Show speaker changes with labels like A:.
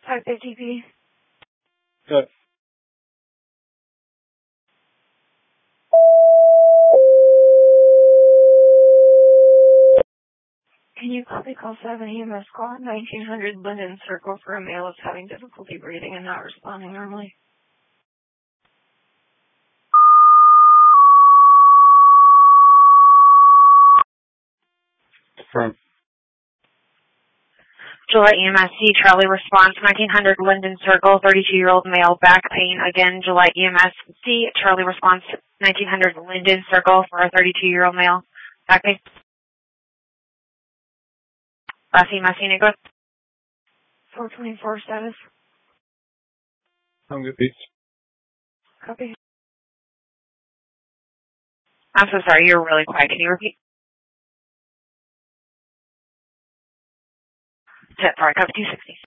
A: 550p.
B: Good.
A: Can you copy call 7 EMS call 1900 Linden Circle for a male that's having difficulty breathing and not responding normally?
B: Confirm.
C: Gillette EMSC, Charlie response, 1900 Linden Circle, 32-year-old male, back pain. Again, Gillette EMSC, Charlie response, 1900 Linden Circle for a 32-year-old male, back pain. Last EMSC, Nicholas.
A: 424 status.
B: I'm good, Pete.
A: Copy.
C: I'm so sorry, you're really quiet. Can you repeat? Sorry, copy 260.